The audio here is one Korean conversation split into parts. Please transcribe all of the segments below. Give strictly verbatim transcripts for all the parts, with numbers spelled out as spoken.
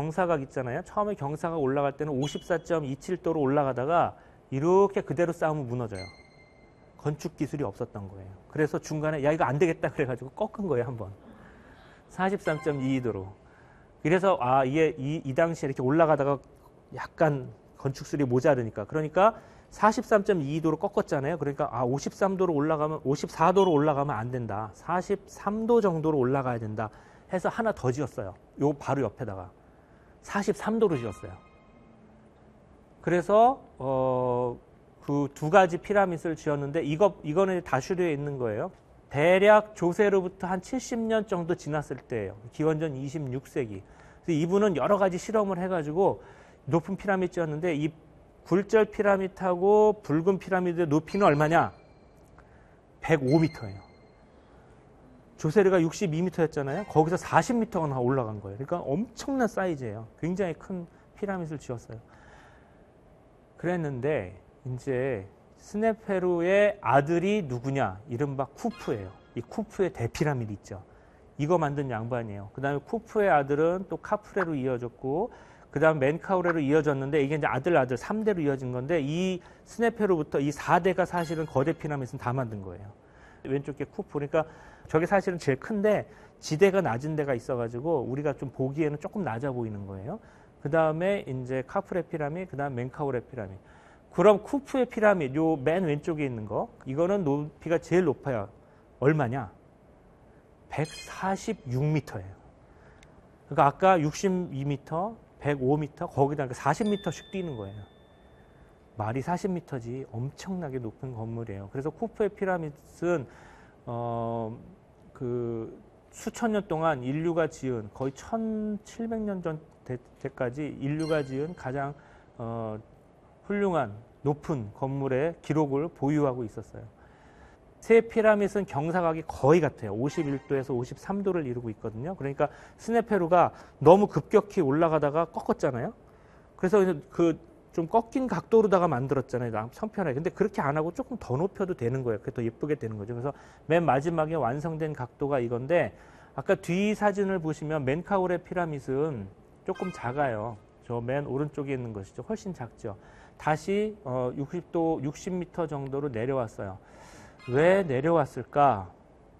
경사각 있잖아요. 처음에 경사각 올라갈 때는 오십사 점 이칠 도로 올라가다가 이렇게 그대로 쌓으면 무너져요. 건축 기술이 없었던 거예요. 그래서 중간에 야 이거 안 되겠다 그래가지고 꺾은 거예요 한번. 사십삼 점 이이 도로. 그래서 아 이게 이, 이 당시에 이렇게 올라가다가 약간 건축술이 모자르니까 그러니까 사십삼 점 이이 도로 꺾었잖아요. 그러니까 아 오십삼 도로 올라가면 오십사 도로 올라가면 안 된다. 사십삼 도 정도로 올라가야 된다. 해서 하나 더 지었어요. 요 바로 옆에다가 사십삼 도로 지었어요. 그래서 어, 그 두 가지 피라밋을 지었는데 이거 이거는 다슈르에 있는 거예요. 대략 조세로부터 한 칠십 년 정도 지났을 때예요. 기원전 이십육 세기. 그래서 이분은 여러 가지 실험을 해가지고 높은 피라밋 지었는데 이 굴절 피라밋하고 붉은 피라밋의 높이는 얼마냐? 백오 미터예요. 조세르가 육십이 미터였잖아요. 거기서 사십 미터가 올라간 거예요. 그러니까 엄청난 사이즈예요. 굉장히 큰 피라밋을 지었어요. 그랬는데 이제 스네페루의 아들이 누구냐? 이른바 쿠프예요. 이 쿠프의 대피라밋 있죠. 이거 만든 양반이에요. 그 다음에 쿠프의 아들은 또 카프레로 이어졌고 그 다음 멘카우레로 이어졌는데 이게 이제 아들 아들 삼 대로 이어진 건데 이 스네페루부터 이 사 대가 사실은 거대 피라밋은 다 만든 거예요. 왼쪽 게 쿠프. 그러니까 저게 사실은 제일 큰데 지대가 낮은 데가 있어가지고 우리가 좀 보기에는 조금 낮아 보이는 거예요. 그 다음에 이제 카프레 피라밋, 그 다음 멘카우레 피라밋. 그럼 쿠프의 피라밋, 요 맨 왼쪽에 있는 거, 이거는 높이가 제일 높아요. 얼마냐? 백사십육 미터예요. 그러니까 아까 육십이 미터, 백오 미터, 거기다 사십 미터씩 뛰는 거예요. 말이 사십 미터지 엄청나게 높은 건물이에요. 그래서 쿠프의 피라밋은 어, 그 수천 년 동안 인류가 지은 거의 천칠백 년 전 때까지 인류가 지은 가장 어, 훌륭한 높은 건물의 기록을 보유하고 있었어요. 세 피라밋은 경사각이 거의 같아요. 오십일 도에서 오십삼 도를 이루고 있거든요. 그러니까 스네페루가 너무 급격히 올라가다가 꺾었잖아요. 그래서 그 좀 꺾인 각도로다가 만들었잖아요. 편편하게. 근데 그렇게 안 하고 조금 더 높여도 되는 거예요. 그게 더 예쁘게 되는 거죠. 그래서 맨 마지막에 완성된 각도가 이건데 아까 뒤 사진을 보시면 멘카우레 피라밋은 조금 작아요. 저 맨 오른쪽에 있는 것이죠. 훨씬 작죠. 다시 어 육십 도, 육십 미터 정도로 내려왔어요. 왜 내려왔을까?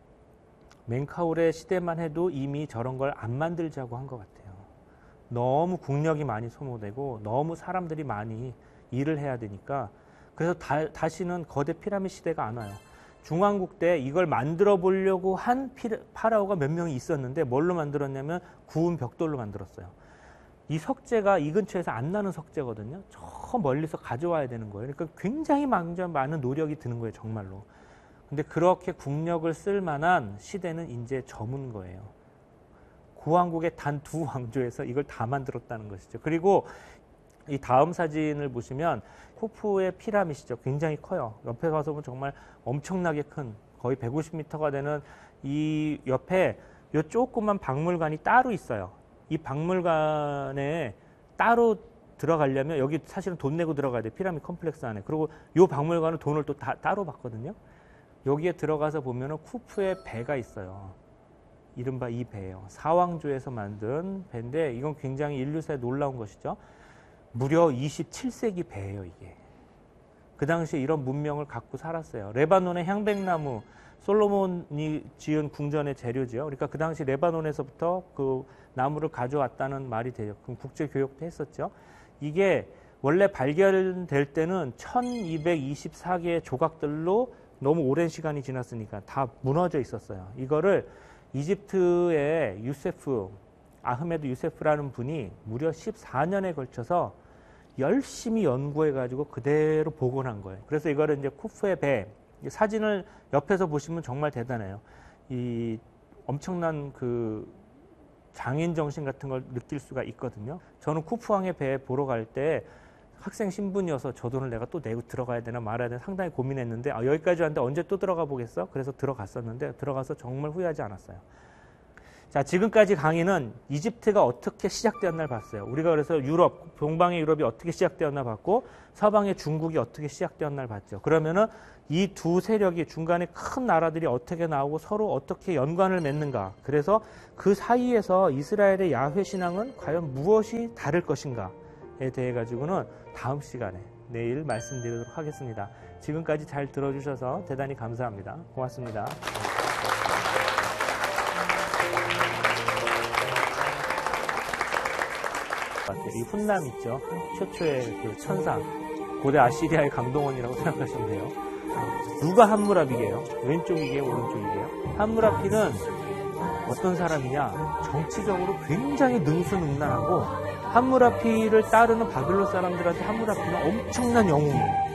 멘카우레 시대만 해도 이미 저런 걸 안 만들자고 한 것 같아요. 너무 국력이 많이 소모되고 너무 사람들이 많이 일을 해야 되니까 그래서 다, 다시는 거대 피라밋 시대가 안 와요. 중왕국 때 이걸 만들어 보려고 한 피라, 파라오가 몇 명이 있었는데 뭘로 만들었냐면 구운 벽돌로 만들었어요. 이 석재가 이 근처에서 안 나는 석재거든요. 저 멀리서 가져와야 되는 거예요. 그러니까 굉장히 많은 노력이 드는 거예요. 정말로. 근데 그렇게 국력을 쓸 만한 시대는 이제 저문 거예요. 구왕국의 단 두 왕조에서 이걸 다 만들었다는 것이죠. 그리고 이 다음 사진을 보시면 쿠프의 피라밋이죠. 굉장히 커요. 옆에 가서 보면 정말 엄청나게 큰 거의 백오십 미터가 되는 이 옆에 이 조그만 박물관이 따로 있어요. 이 박물관에 따로 들어가려면 여기 사실은 돈 내고 들어가야 돼요. 피라밋 컴플렉스 안에. 그리고 이 박물관은 돈을 또 다, 따로 받거든요. 여기에 들어가서 보면 쿠프의 배가 있어요. 이른바 이 배예요. 사왕조에서 만든 배인데 이건 굉장히 인류사에 놀라운 것이죠. 무려 이십칠 세기 배예요. 이게. 그 당시에 이런 문명을 갖고 살았어요. 레바논의 향백나무, 솔로몬이 지은 궁전의 재료죠. 그러니까 그 당시 레바논에서부터 그 나무를 가져왔다는 말이 돼요. 그럼 국제교역도 했었죠. 이게 원래 발견될 때는 천이백이십사 개의 조각들로 너무 오랜 시간이 지났으니까 다 무너져 있었어요. 이거를 이집트의 유세프, 아흐메드 유세프라는 분이 무려 십사 년에 걸쳐서 열심히 연구해가지고 그대로 복원한 거예요. 그래서 이거를 이제 쿠프의 배, 사진을 옆에서 보시면 정말 대단해요. 이 엄청난 그 장인 정신 같은 걸 느낄 수가 있거든요. 저는 쿠프왕의 배 보러 갈 때 학생 신분이어서 저 돈을 내가 또 내고 들어가야 되나 말아야 되나 상당히 고민했는데 아, 여기까지 왔는데 언제 또 들어가 보겠어? 그래서 들어갔었는데 들어가서 정말 후회하지 않았어요. 자, 지금까지 강의는 이집트가 어떻게 시작되었나를 봤어요. 우리가 그래서 유럽, 동방의 유럽이 어떻게 시작되었나 봤고 서방의 중국이 어떻게 시작되었나를 봤죠. 그러면은 이 두 세력이 중간에 큰 나라들이 어떻게 나오고 서로 어떻게 연관을 맺는가. 그래서 그 사이에서 이스라엘의 야훼 신앙은 과연 무엇이 다를 것인가에 대해 가지고는 다음 시간에 내일 말씀드리도록 하겠습니다. 지금까지 잘 들어주셔서 대단히 감사합니다. 고맙습니다. 이 훗남 있죠. 최초의 그 천사, 고대 아시리아의 강동원이라고 생각하시면 돼요. 누가 함무라비게요? 왼쪽이게요? 오른쪽이게요? 함무라비는 어떤 사람이냐? 정치적으로 굉장히 능수능란하고 함무라비를 따르는 바빌론 사람들한테 함무라비는 엄청난 영웅이에요.